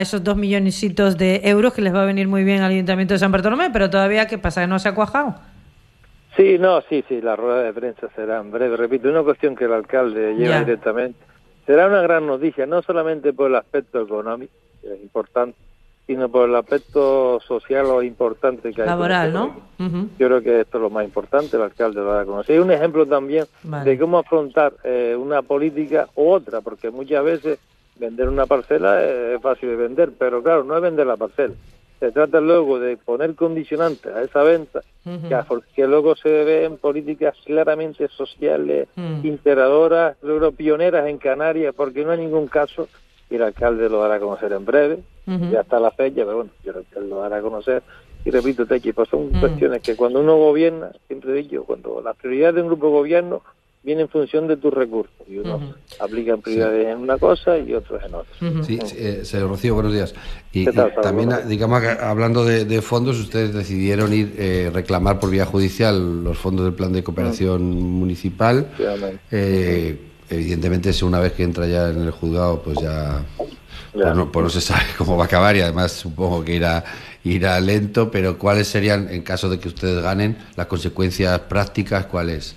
esos 2 milloncitos de euros que les va a venir muy bien al Ayuntamiento de San Bartolomé, pero todavía, ¿qué pasa? ¿Que no se ha cuajado? Sí, no, sí, la rueda de prensa será en breve, repito, una cuestión que el alcalde lleva directamente. Será una gran noticia, no solamente por el aspecto económico, que es importante, sino por el aspecto social o importante que hay. Laboral, ¿no? Yo creo que esto es lo más importante, el alcalde lo va a conocer. Y un ejemplo también de cómo afrontar una política u otra, porque muchas veces vender una parcela es fácil de vender, pero claro, no es vender la parcela. Se trata luego de poner condicionantes a esa venta, que luego se ve en políticas claramente sociales, integradoras, luego pioneras en Canarias, porque no hay ningún caso, y el alcalde lo dará a conocer en breve, ya está la fecha, pero bueno, yo creo que él lo dará a conocer. Y repito, Techi, pues son cuestiones que cuando uno gobierna, siempre he dicho, cuando la prioridad de un grupo de gobierno viene en función de tus recursos, y uno aplica prioridades en una cosa y otros en otra. Sí, señor Rocío, buenos días. Y también, digamos, hablando de fondos, ustedes decidieron reclamar por vía judicial los fondos del Plan de Cooperación Municipal. Evidentemente, una vez que entra ya en el juzgado, pues ya pues no se sabe cómo va a acabar, y además supongo que irá lento, pero ¿cuáles serían, en caso de que ustedes ganen, las consecuencias prácticas? ¿Cuáles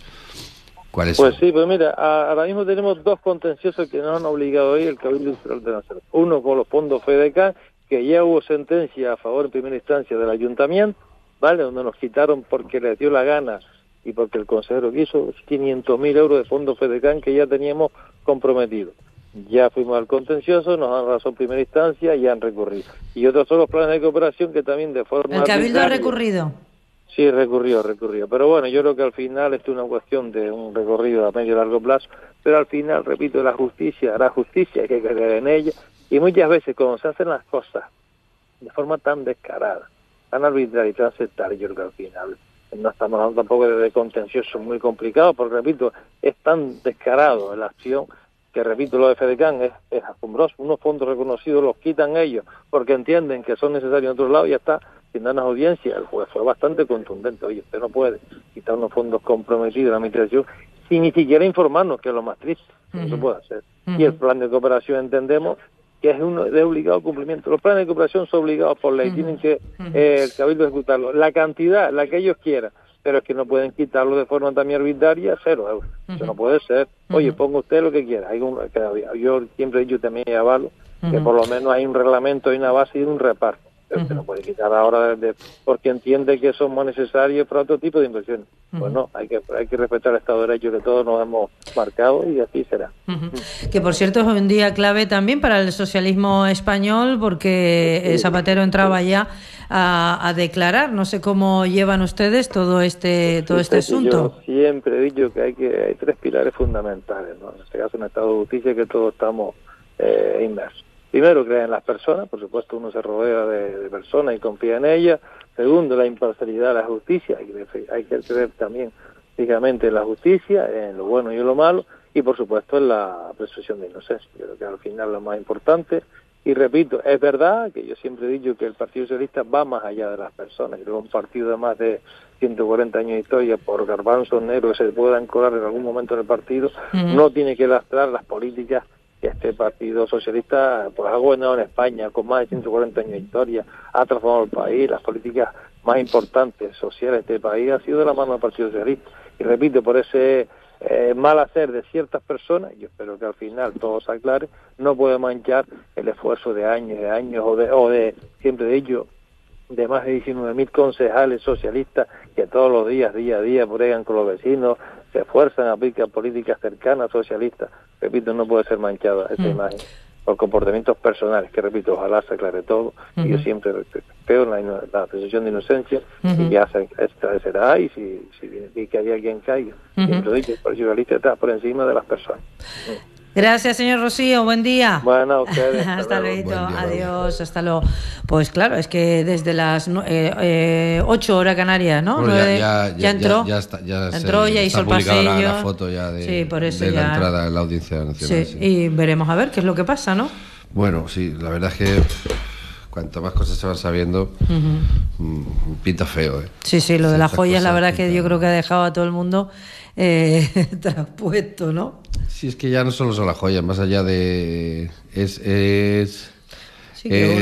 pues sí, pues mira, ahora mismo tenemos dos contenciosos que nos han obligado hoy el Cabildo Insular de Lanzarote. Uno con los fondos FEDECAN, que ya hubo sentencia a favor en primera instancia del ayuntamiento, ¿vale? Donde nos quitaron porque les dio la gana y porque el consejero quiso 500.000 euros de fondos FEDECAN que ya teníamos comprometidos. Ya fuimos al contencioso, nos han razón en primera instancia y han recurrido. Y otros son los planes de cooperación que también de forma... ¿El Cabildo ha recurrido? Sí, recurrió. Pero bueno, yo creo que al final esto es una cuestión de un recorrido a medio y largo plazo, pero al final, repito, la justicia hará justicia, hay que creer en ella, y muchas veces cuando se hacen las cosas de forma tan descarada, tan arbitraria y tan sectaria, yo creo que al final no estamos hablando tampoco de contencioso muy complicado, porque repito, es tan descarado en la acción que, repito, lo de FEDECAN es asombroso. Unos fondos reconocidos los quitan ellos porque entienden que son necesarios en otro lado y ya está, sin darnos audiencia. El juez fue bastante contundente. Oye, usted no puede quitar unos fondos comprometidos en la administración sin ni siquiera informarnos, que es lo más triste. No se puede hacer. Y el plan de cooperación entendemos que es de obligado cumplimiento. Los planes de cooperación son obligados por ley, tienen que el Cabildo ejecutarlo. La cantidad, la que ellos quieran, pero es que no pueden quitarlo de forma también arbitraria, 0 euros. Eso no puede ser. Oye, ponga usted lo que quiera. Yo siempre he dicho también y avalo que por lo menos hay un reglamento, hay una base y un reparto. Pero se no puede quitar ahora porque entiende que son más necesarios para otro tipo de inversiones. Pues no, hay que respetar el Estado de Derecho que todos nos hemos marcado y así será. Que por cierto es un día clave también para el socialismo español, porque Zapatero entraba ya a declarar. No sé cómo llevan ustedes todo este asunto. Yo siempre he dicho que hay 3 pilares fundamentales, ¿no? En este caso, en el Estado de Justicia, que todos estamos inmersos. Primero, creer en las personas, por supuesto uno se rodea de personas y confía en ellas. Segundo, la imparcialidad de la justicia, hay que creer también fijamente en la justicia, en lo bueno y en lo malo, y por supuesto en la presunción de inocencia. Yo creo que al final lo más importante, y repito, es verdad que yo siempre he dicho que el Partido Socialista va más allá de las personas. Creo que un partido de más de 140 años de historia, por garbanzos negros que se puedan colar en algún momento en el partido, no tiene que lastrar las políticas que este Partido Socialista pues ha gobernado en España con más de 140 años de historia, ha transformado el país, las políticas más importantes sociales de este país ha sido de la mano del Partido Socialista. Y repito, por ese mal hacer de ciertas personas, yo espero que al final todo se aclare, no puede manchar el esfuerzo de años o de siempre de ello, de más de 19.000 concejales socialistas que todos los días, día a día, bregan con los vecinos, se esfuerzan, aplican políticas cercanas socialistas. Repito, no puede ser manchada esa imagen por comportamientos personales, que repito, ojalá se aclare todo. Y yo siempre creo en la presunción de inocencia, y ya se establecerá, y si que haya quien caiga. Siempre he dicho, el Partido Socialista está por encima de las personas. Gracias, señor Rocío, buen día. Bueno, ustedes. Hasta luego, adiós, hasta luego. Pues claro, es que desde las 8 horas Canarias, ¿no? Bueno, 9, ya entró, ya hizo el pasillo. pasillo. La foto ya de por eso la ya entrada en la Audiencia Nacional. Sí, y veremos a ver qué es lo que pasa, ¿no? Bueno, sí, la verdad es que cuanto más cosas se van sabiendo, pinta feo, ¿eh? Sí, lo de las joyas, la verdad que yo creo que ha dejado a todo el mundo traspuesto, ¿no? Sí, es que ya no solo son las joyas, más allá de... Sí, que